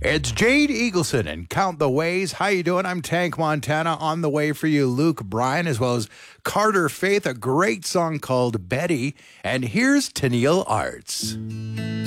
It's Jade Eagleson and Count the Ways. How you doing? I'm Tank Montana. On the way for you, Luke Bryan, as well as Carter Faith, a great song called Betty. And here's Tennille Arts.